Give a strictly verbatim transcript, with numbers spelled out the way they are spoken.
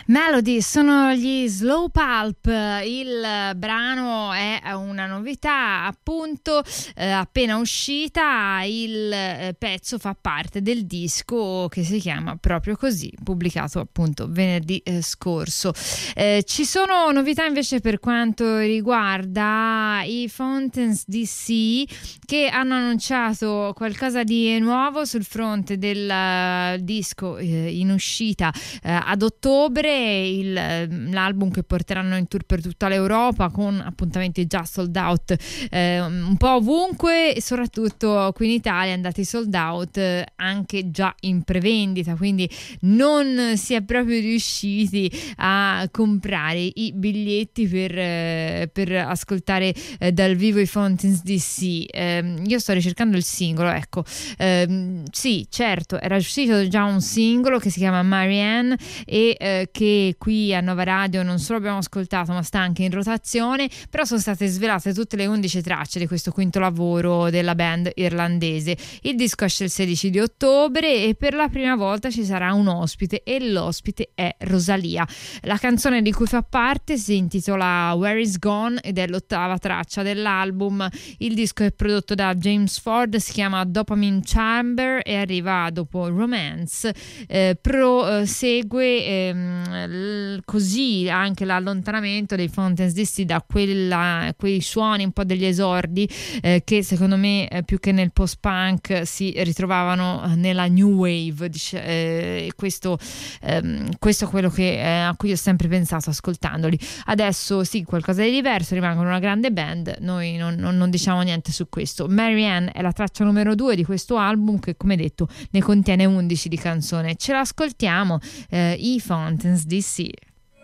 Melody sono gli Slow Pulp, il brano è una novità appunto eh, appena uscita, il eh, pezzo fa parte del disco che si chiama proprio così, pubblicato appunto venerdì eh, scorso. Eh, ci sono novità invece per quanto riguarda i Fountains D C, che hanno annunciato qualcosa di nuovo sul fronte del uh, disco eh, in uscita eh, ad ottobre, il, l'album che porteranno in tour per tutta l'Europa con appuntamenti già sold out eh, un po' ovunque, e soprattutto qui in Italia andati sold out eh, anche già in prevendita, quindi non si è proprio riusciti a comprare i biglietti per, eh, per ascoltare eh, dal vivo i Fountains D C. Eh, io sto ricercando il singolo, ecco, eh, sì, certo, era uscito già un singolo che si chiama Marianne e eh, che qui a Nova Radio non solo abbiamo ascoltato ma sta anche in rotazione, però sono state svelate tutte le undici tracce di questo quinto lavoro della band irlandese. Il disco esce il sedici di ottobre e per la prima volta ci sarà un ospite, e l'ospite è Rosalia. La canzone di cui fa parte si intitola Where Is Gone ed è l'ottava traccia dell'album. Il disco è prodotto da James Ford, si chiama Dopamine Chamber e arriva dopo Romance. Eh, prosegue ehm, l- così anche l'allontanamento dei Fountains D C da quella, quei suoni un po' degli esordi eh, che secondo me eh, più che nel post-punk si ritrovavano nella new wave, dice, eh, questo, ehm, questo è quello che, eh, a cui ho sempre pensato ascoltandoli. Adesso sì, qualcosa di diverso, rimangono una grande band, noi non, non, non diciamo niente su questo. Marianne è la traccia numero due di questo album che, come detto, ne contiene undici di canzone. Ce l'ascoltiamo, eh, i Fountains D C.